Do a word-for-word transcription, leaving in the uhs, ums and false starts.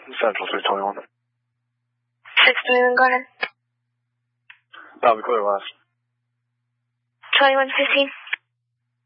Central three twenty-one. six twenty-one, go ahead. That'll be clear last. twenty-one fifteen.